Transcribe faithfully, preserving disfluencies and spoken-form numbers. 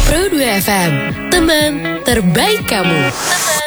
Pro dua F M, teman terbaik kamu. Teman